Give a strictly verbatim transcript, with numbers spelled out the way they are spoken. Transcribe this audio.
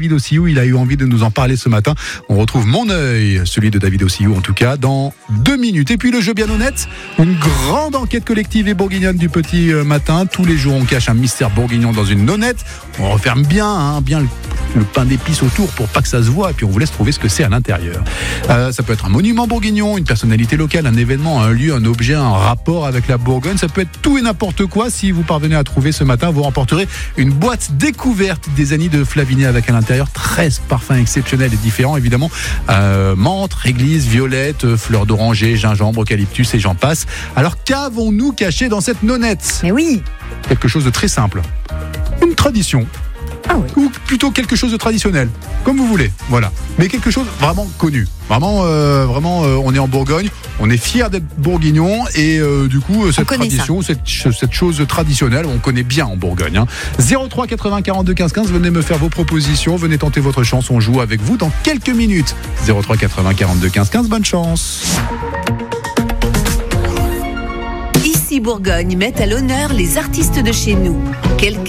David Ossiou. Il a eu envie de nous en parler ce matin. On retrouve Mon œil, celui de David Ossiou en tout cas, dans deux minutes. Et puis le jeu bien honnête, une grande enquête collective et bourguignonne du petit matin. Tous les jours, on cache un mystère bourguignon dans une nonnette. On referme bien, hein, bien le, le pain d'épices autour pour pas que ça se voit. Et puis on vous laisse trouver ce que c'est à l'intérieur. Euh, ça peut être un monument bourguignon, une personnalité locale, un événement, un lieu, un objet, un rapport avec la Bourgogne. Ça peut être tout et n'importe quoi. Si vous parvenez à trouver ce matin, vous remporterez une boîte découverte des Annies de Flavigny avec à l'intérieur treize parfums exceptionnels et différents. Évidemment, euh, menthe, réglisse, violette, fleurs d'oranger, gingembre, eucalyptus et j'en passe. Alors qu'avons-nous caché dans cette nonnette ? Mais oui. Quelque chose de très simple. Une tradition. Ah oui. Ou plutôt quelque chose de traditionnel, comme vous voulez, voilà. Mais quelque chose vraiment connu. Vraiment, euh, vraiment, euh, on est en Bourgogne, on est fiers d'être bourguignon et euh, du coup, cette tradition, cette, cette chose traditionnelle, on connaît bien en Bourgogne. Hein. zéro trois quatre-vingts quarante-deux quinze quinze, venez me faire vos propositions, venez tenter votre chance, on joue avec vous dans quelques minutes. zéro trois quatre-vingts quarante-deux quinze quinze, bonne chance. Ici Bourgogne met à l'honneur les artistes de chez nous. Quel